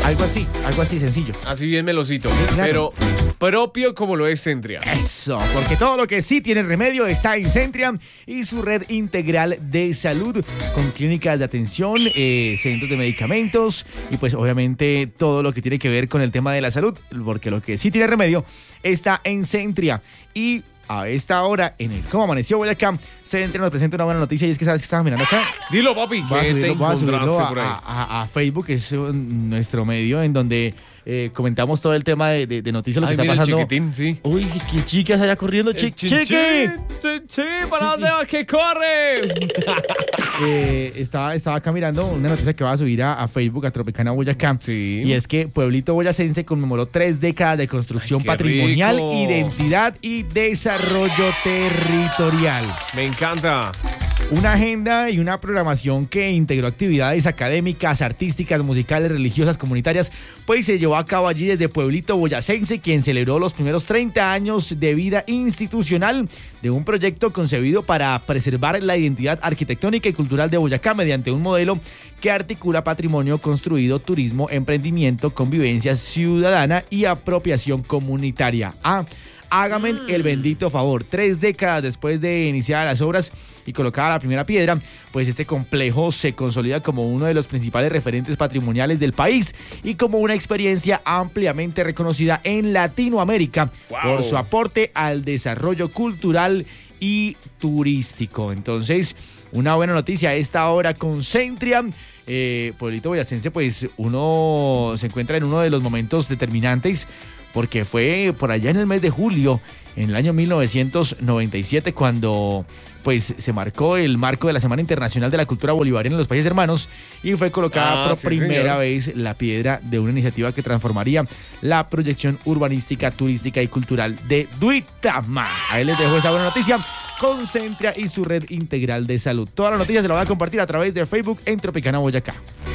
Algo así sencillo. Así bien melosito, Sí, claro. pero propio como lo es Centria. Eso, porque todo lo que sí tiene remedio está en Centria y su red integral de salud con clínicas de atención, centros de medicamentos y pues obviamente todo lo que tiene que ver con el tema de la salud, porque lo que sí tiene remedio está en Centria. Y a esta hora, en el Cómo Amaneció Boyacá, Centria nos presenta una buena noticia y es que sabes que estaba mirando acá. Dilo, papi, Voy a ¿qué te subirlo encontraste por ahí? a Facebook, que es nuestro medio en donde comentamos todo el tema de noticias, lo que Ay, está mira el pasando. chiquitín, sí. Uy, qué chicas allá corriendo, chiqui. ¡Chiqui! ¿Para dónde va? ¡Que corre! Estaba acá mirando una noticia que va a subir a Facebook, a Tropicana Boyacá. Sí. Y es que Pueblito Boyacense conmemoró 3 décadas de construcción Ay, qué patrimonial, rico. identidad y desarrollo territorial. Me encanta. Una agenda y una programación que integró actividades académicas, artísticas, musicales, religiosas, comunitarias, pues se llevó a cabo allí desde Pueblito Boyacense, quien celebró los primeros 30 años de vida institucional de un proyecto concebido para preservar la identidad arquitectónica y cultural de Boyacá mediante un modelo que articula patrimonio construido, turismo, emprendimiento, convivencia ciudadana y apropiación comunitaria. Hágame el bendito favor. 3 décadas después de iniciar las obras y colocada la primera piedra, pues este complejo se consolida como uno de los principales referentes patrimoniales del país y como una experiencia ampliamente reconocida en Latinoamérica por su aporte al desarrollo cultural y turístico. Entonces, una buena noticia a esta hora con Centria. Pueblito Boyacense, pues uno se encuentra en uno de los momentos determinantes, porque fue por allá en el mes de julio, en el año 1997, cuando pues se marcó el marco de la Semana Internacional de la Cultura Bolivariana en los Países Hermanos y fue colocada por primera vez la piedra de una iniciativa que transformaría la proyección urbanística, turística y cultural de Duitama. Ahí les dejo esa buena noticia con Centria y su red integral de salud. Todas las noticias se las voy a compartir a través de Facebook en Tropicana Boyacá.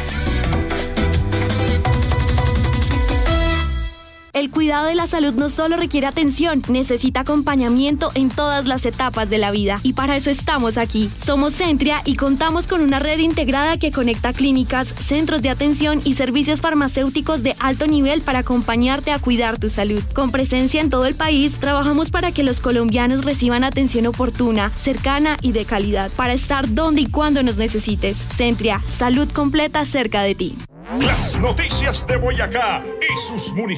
El cuidado de la salud no solo requiere atención, necesita acompañamiento en todas las etapas de la vida. Y para eso estamos aquí. Somos Centria y contamos con una red integrada que conecta clínicas, centros de atención y servicios farmacéuticos de alto nivel para acompañarte a cuidar tu salud. Con presencia en todo el país, trabajamos para que los colombianos reciban atención oportuna, cercana y de calidad, para estar donde y cuando nos necesites. Centria, salud completa cerca de ti. Las noticias de Boyacá y sus municipios.